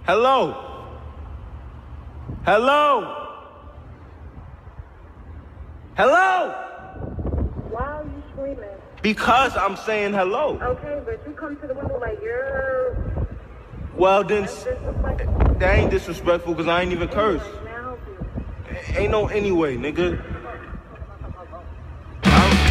Hello? Hello? Hello? Why are you screaming? Because I'm saying hello. Okay, but you come to the window like you're... Well, then, That's disrespectful. that ain't disrespectful because I ain't even cursed. Anyway, may I help you? Ain't no anyway, nigga.